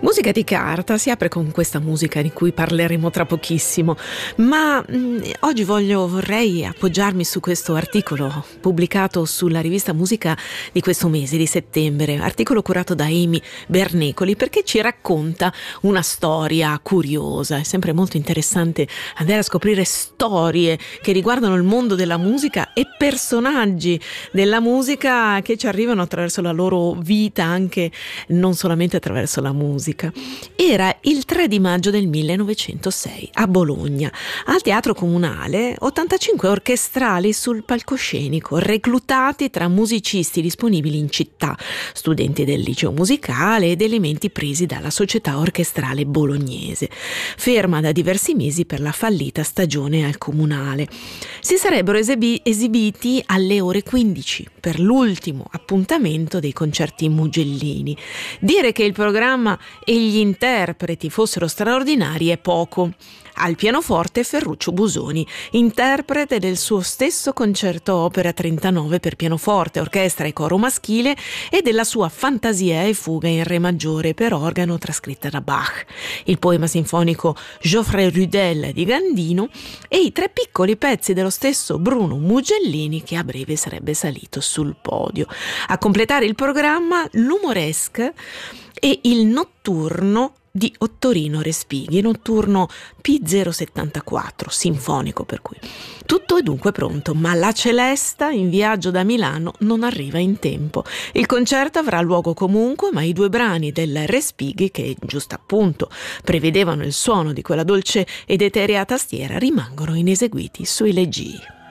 Musica di carta si apre con questa musica di cui parleremo tra pochissimo, ma oggi vorrei appoggiarmi su questo articolo pubblicato sulla rivista Musica di questo mese di settembre, articolo curato da Amy Bernecoli, perché ci racconta una storia curiosa. È sempre molto interessante andare a scoprire storie che riguardano il mondo della musica e personaggi della musica che ci arrivano attraverso la loro vita, anche non solamente attraverso la musica. Era il 3 di maggio del 1906 a Bologna, al Teatro Comunale, 85 orchestrali sul palcoscenico, reclutati tra musicisti disponibili in città, studenti del liceo musicale ed elementi presi dalla società orchestrale bolognese, ferma da diversi mesi per la fallita stagione al Comunale. Si sarebbero esibiti alle ore 15 per l'ultimo appuntamento dei concerti Mugellini. Dire che il programma e gli interpreti fossero straordinari è poco. Al pianoforte Ferruccio Busoni, interprete del suo stesso concerto opera 39 per pianoforte, orchestra e coro maschile e della sua Fantasia e fuga in re maggiore per organo trascritta da Bach, il poema sinfonico Geoffrey Rudel di Gandino e i tre piccoli pezzi dello stesso Bruno Mugellini, che a breve sarebbe salito sul podio. A completare il programma l'Umoresque e il notturno di Ottorino Respighi, notturno P074, sinfonico per cui. Tutto è dunque pronto, ma la Celesta in viaggio da Milano non arriva in tempo. Il concerto avrà luogo comunque, ma i due brani del Respighi, che giusto appunto prevedevano il suono di quella dolce ed eterea tastiera, rimangono ineseguiti sui leggii.